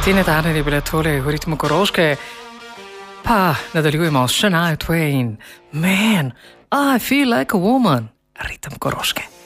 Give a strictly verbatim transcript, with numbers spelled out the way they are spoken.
Tine Turner je bila tole v ritmu Koroške. Pa nadaljujemo s Shania Twain. Man, I feel like a woman. Ritem Koroške.